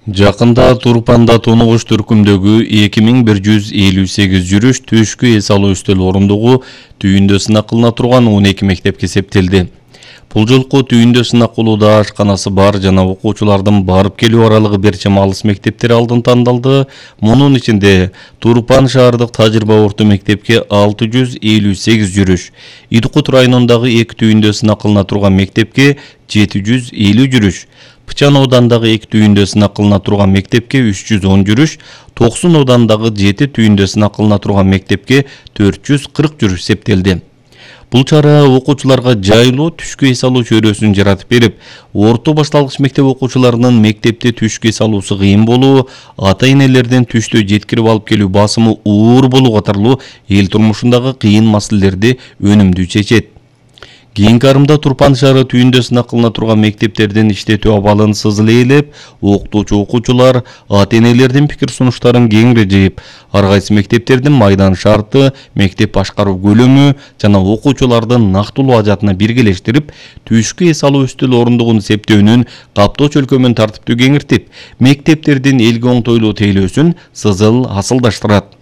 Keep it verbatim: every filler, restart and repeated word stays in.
Жакында Турпанда тонугуш түркүмдөгү эки миң бир жүз элүү сегиз жүрүш түшкү эс алуу үстөл орундугу түйүндө сынак кылына турган он эки мектепке септелди. Бул жолку түйүндө сынак кылууда ашканасы бар жана окуучулардын барып келүү аралыгы бир чам алыс мектептер алдын тандалды. Мунун ичинде Турпан шаардык тажрыйба орто мектепке алты жүз элүү сегиз жүрүш, Идкут районундагы эки түйүндө сынак кылына турган мектепке жети жүз элүү жүрүш, Пычан оодандагы эки түйүндө сынак кылына турган мектепке үч жүз он жүрүш, Токсун оодандагы жети түйүндө сынак кылына турган мектепке төрт жүз кырк жүрүш септелди. Бул чара окуучуларга жайлуу түшкү эс алуу чөйрөсүн жаратып берип, орто башталгыч мектеп окуучуларынын мектепте түшкү эс алуусу кыйын болуу, ата-энелердин түштө жеткирип алып келүү басымы оор болуу катарлуу эл турмушундагы кыйын маселелерди өнүмдүү чечет. Кийинки арымда Турпан шаары түйүндө сынак кылына турган мектептердин иштетүү абалын сызыл ээлеп, окутуучу окуучулар ата-энелердин пикир сунуштарын кеңири жыйып, ар кайсы мектептердин майдан шарты, мектеп башкаруу көлөмү жана окуучулардын нактылуу ажатына биргелештирип, түшкү эс алуу үстөл орундугун септөөнүн каптоо чөлкөмүн тартиптүү кеңиртип, мектептердин элге оңтойлуу тейлөөсүн сызыл асылдаштырат.